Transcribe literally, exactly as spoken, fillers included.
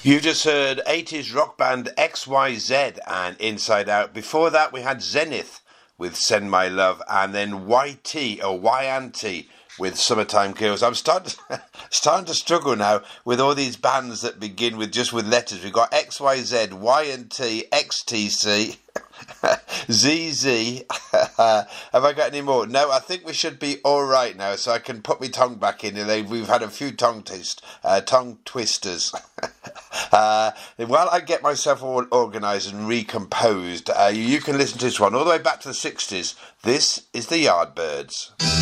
You just heard eighties rock band X Y Z and Inside Out. Before that, we had Zenith with Send My Love, and then Y T or Y and T with Summertime Girls. I'm starting to, starting to struggle now with all these bands that begin with just with letters. We've got X Y Z, Y and T, X T C, Z Z. Have I got any more? No, I think we should be all right now, so I can put my tongue back in. We've had a few tongue twist, uh, tongue twisters. uh, while I get myself all organised and recomposed, uh, you can listen to this one all the way back to the sixties. This is the Yardbirds.